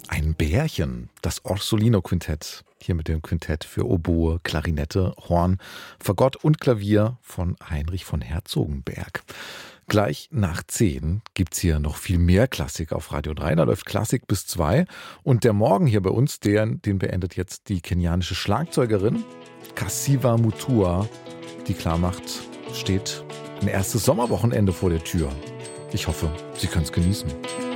Ein Bärchen, das Orsolino-Quintett. Hier mit dem Quintett für Oboe, Klarinette, Horn, Fagott und Klavier von Heinrich von Herzogenberg. Gleich nach 10 gibt's hier noch viel mehr Klassik auf Radio 3. Da läuft Klassik bis 2. Und der Morgen hier bei uns, den beendet jetzt die kenianische Schlagzeugerin Kasiva Mutua, die klar macht, steht ein erstes Sommerwochenende vor der Tür. Ich hoffe, Sie können es genießen.